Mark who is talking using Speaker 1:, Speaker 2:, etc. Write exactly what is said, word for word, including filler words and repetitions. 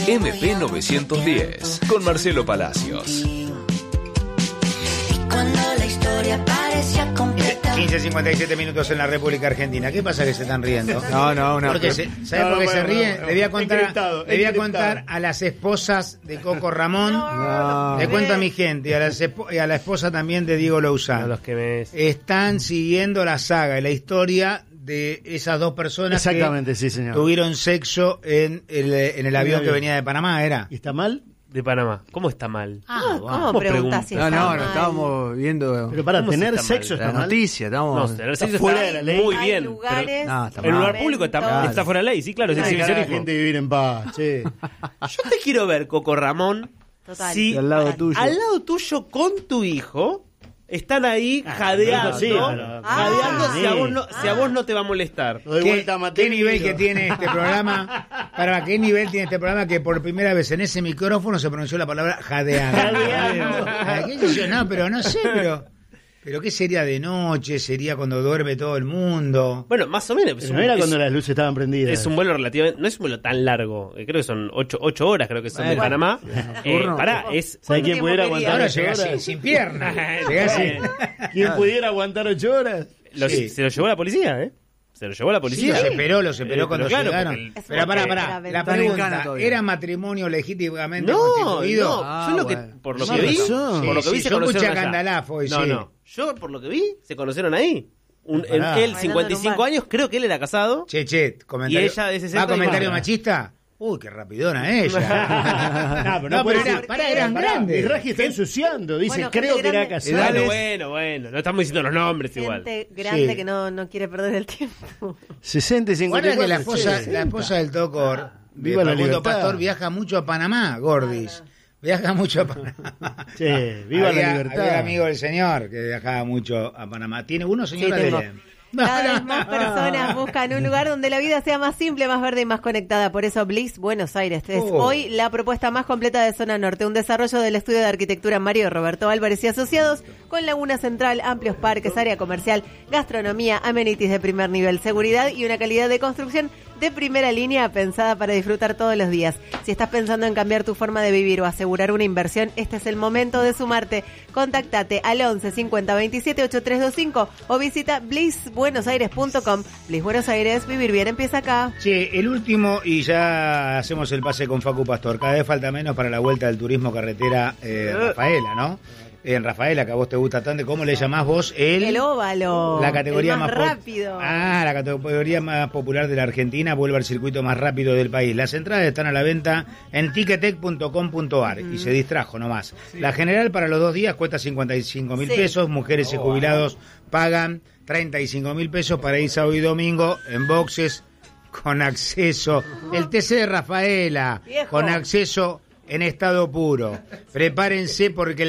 Speaker 1: M P novecientos diez con Marcelo Palacios.
Speaker 2: Cuando la historia parecía completa.
Speaker 3: quince cincuenta y siete minutos en la República Argentina. ¿Qué pasa que se están riendo?
Speaker 4: No, no, una.
Speaker 3: Porque se, ¿Sabe
Speaker 4: no,
Speaker 3: por qué
Speaker 4: no,
Speaker 3: se
Speaker 4: no,
Speaker 3: ríen?
Speaker 4: no, no.
Speaker 3: Le voy a contar,
Speaker 4: Encriptado,
Speaker 3: le voy a
Speaker 4: encriptado.
Speaker 3: contar a las esposas de Coco Ramón.
Speaker 4: No.
Speaker 3: Le cuento a mi gente y a, las espo- y a la esposa también de Diego
Speaker 5: A
Speaker 3: Lousán.
Speaker 5: los que me...
Speaker 3: Están siguiendo la saga y la historia de esas dos personas
Speaker 4: Exactamente,
Speaker 3: que
Speaker 4: sí, señor.
Speaker 3: tuvieron sexo en el, en el avión que
Speaker 4: avión.
Speaker 3: venía de Panamá, ¿era?
Speaker 4: ¿Y está mal?
Speaker 5: De Panamá. ¿Cómo está mal?
Speaker 6: Ah,
Speaker 5: ¿Cómo
Speaker 6: ¿cómo preguntas si
Speaker 4: No,
Speaker 6: está
Speaker 4: no,
Speaker 6: mal?
Speaker 4: no, estábamos viendo
Speaker 7: Pero para
Speaker 5: ¿Cómo
Speaker 7: tener
Speaker 5: se está
Speaker 7: sexo
Speaker 5: mal?
Speaker 4: la
Speaker 7: está mal.
Speaker 4: noticia,
Speaker 5: No,
Speaker 4: estamos...
Speaker 5: tener
Speaker 7: Está
Speaker 5: sexo
Speaker 7: fuera
Speaker 5: está
Speaker 7: de la ley.
Speaker 5: muy
Speaker 6: Hay
Speaker 5: bien.
Speaker 6: lugares,
Speaker 4: No, está
Speaker 5: Pero en un lugar
Speaker 6: momentos.
Speaker 5: público está, está fuera de la ley, sí, claro, es
Speaker 7: Hay que dejar a la
Speaker 5: exhibicionismo.
Speaker 7: gente vivir en paz, che.
Speaker 5: Yo te quiero ver, Coco Ramón,
Speaker 6: Total.
Speaker 5: si
Speaker 4: Y al lado
Speaker 6: Total.
Speaker 4: tuyo.
Speaker 5: al lado tuyo con tu hijo están ahí jadeando,
Speaker 7: sí, pero-
Speaker 5: jadeando
Speaker 6: Ah.
Speaker 5: si, a vos no, si a vos no te va a molestar.
Speaker 7: Lo doy
Speaker 3: ¿Qué,
Speaker 7: vuelta a
Speaker 3: qué
Speaker 7: Mateo y
Speaker 3: nivel
Speaker 7: digo,
Speaker 3: que tiene este programa? ¿Para qué nivel tiene este programa que por primera vez en ese micrófono se pronunció la palabra jadeando?
Speaker 7: Jadeando.
Speaker 3: Ah, ¿qué sé yo? No, pero no sé, pero... ¿Pero qué sería de noche? ¿Sería cuando duerme todo el mundo?
Speaker 5: Bueno, más o menos. Es
Speaker 7: Pero
Speaker 5: un,
Speaker 7: no era
Speaker 5: es-
Speaker 7: cuando las luces estaban prendidas.
Speaker 5: es un vuelo relativamente... No es un vuelo tan largo. eh, Creo que son ocho, ocho horas, creo que son de
Speaker 4: Bueno,
Speaker 5: Panamá. Eh,
Speaker 4: nocturno.
Speaker 5: pará, es...
Speaker 7: ¿Sabes quién
Speaker 6: tiempo
Speaker 7: pudiera
Speaker 6: quería?
Speaker 7: aguantar
Speaker 3: Ahora
Speaker 7: ocho
Speaker 3: llega
Speaker 7: horas?
Speaker 3: sin, sin piernas. Llega sin...
Speaker 7: ¿Quién pudiera aguantar ocho horas?
Speaker 5: los-
Speaker 3: Sí.
Speaker 5: Se lo llevó la policía, ¿eh? Se lo llevó la
Speaker 3: Sí,
Speaker 5: policía.
Speaker 3: los esperó, los esperó
Speaker 5: Eh,
Speaker 3: cuando
Speaker 5: pero claro,
Speaker 3: llegaron.
Speaker 5: porque el-
Speaker 3: Pero pará, pará.
Speaker 6: Era
Speaker 3: La
Speaker 6: ventana.
Speaker 3: pregunta,
Speaker 4: todavía.
Speaker 3: ¿era matrimonio legítimamente
Speaker 5: No,
Speaker 3: constituido?
Speaker 5: no,
Speaker 4: Ah,
Speaker 5: yo lo que,
Speaker 4: bueno.
Speaker 5: por lo
Speaker 4: Más
Speaker 5: que vi,
Speaker 4: razón.
Speaker 5: por lo que
Speaker 3: Sí,
Speaker 5: vi
Speaker 3: sí,
Speaker 5: se
Speaker 3: yo
Speaker 5: conocieron
Speaker 3: escuché a
Speaker 5: allá.
Speaker 3: Candalafo y
Speaker 5: No,
Speaker 3: sí.
Speaker 5: no, yo por lo que vi se conocieron ahí. Un, en-
Speaker 7: Pará.
Speaker 5: él,
Speaker 6: Bailando
Speaker 5: cincuenta y cinco
Speaker 6: en un bar.
Speaker 5: años, creo que él era casado.
Speaker 3: Che, che, comentario.
Speaker 5: Y ella de sesenta
Speaker 3: ¿Va comentario
Speaker 5: igual.
Speaker 3: machista? Uy, qué rapidona ella.
Speaker 7: No, pero no
Speaker 3: No,
Speaker 7: puede
Speaker 3: pero era-
Speaker 7: ser-
Speaker 3: pará, eran
Speaker 7: Pará,
Speaker 3: grandes.
Speaker 7: Y Raji está ensuciando. Dice,
Speaker 6: Bueno,
Speaker 7: creo
Speaker 6: gente
Speaker 7: que era
Speaker 6: grande.
Speaker 7: casado.
Speaker 5: Bueno, bueno, bueno. No estamos diciendo los nombres igual.
Speaker 6: Gente grande
Speaker 3: Sí.
Speaker 6: que no, no quiere perder el tiempo.
Speaker 7: sesenta y cincuenta y
Speaker 3: Guarda que la
Speaker 7: cuatro,
Speaker 3: esposa,
Speaker 7: che.
Speaker 3: la esposa del Tocor,
Speaker 7: Viva la
Speaker 3: Facundo
Speaker 7: libertad.
Speaker 3: Pastor, viaja mucho a Panamá, Gordis. Viaja mucho a Panamá.
Speaker 7: Che, viva
Speaker 3: había,
Speaker 7: la libertad.
Speaker 3: Había amigo del señor que viajaba mucho a Panamá. ¿Tiene uno, señora?
Speaker 6: Sí, tengo.
Speaker 3: Dele.
Speaker 6: Cada vez más personas buscan un lugar donde la vida sea más simple, más verde y más conectada. Por eso Bliss Buenos Aires es
Speaker 3: Oh.
Speaker 6: hoy la propuesta más completa de Zona Norte. Un desarrollo del estudio de arquitectura Mario Roberto Álvarez y Asociados, con laguna central, amplios parques, área comercial, gastronomía, amenities de primer nivel, seguridad y una calidad de construcción de primera línea pensada para disfrutar todos los días. Si estás pensando en cambiar tu forma de vivir o asegurar una inversión, este es el momento de sumarte. Contactate al once cincuenta veintisiete ochenta y tres veinticinco o visita bliss buenos aires punto com. Bliss Buenos Aires, vivir bien empieza acá.
Speaker 3: Che, el último, y ya hacemos el pase con Facu Pastor. Cada vez falta menos para la vuelta del turismo carretera eh, Rafaela, ¿no? En Rafaela, que a vos te gusta tanto. ¿Cómo le llamás vos? El,
Speaker 6: El óvalo.
Speaker 3: La categoría
Speaker 6: el más,
Speaker 3: más, po-
Speaker 6: rápido.
Speaker 3: Ah, la categoría más popular de la Argentina vuelve al circuito más rápido del país. Las entradas están a la venta en ticketek punto com punto ar y se distrajo nomás. La general para los dos días cuesta cincuenta y cinco mil
Speaker 6: Sí.
Speaker 3: pesos. Mujeres y jubilados pagan treinta y cinco mil pesos para ir sábado y domingo en boxes con acceso. El T C de Rafaela
Speaker 6: Viejo.
Speaker 3: con acceso en estado puro. Prepárense porque el